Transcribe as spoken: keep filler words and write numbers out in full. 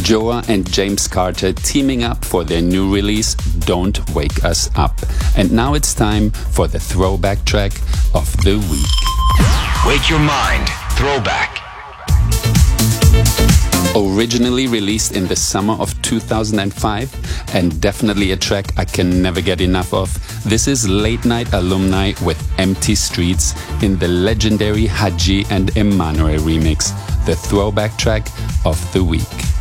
Joa and James Carter teaming up for their new release, Don't Wake Us Up. And now it's time for the throwback track of the week. Wake Your Mind Throwback. Originally released in the summer of two thousand five, and definitely a track I can never get enough of, this is Late Night Alumni with Empty Streets in the legendary Hadji and Emmanuel remix, the throwback track of the week.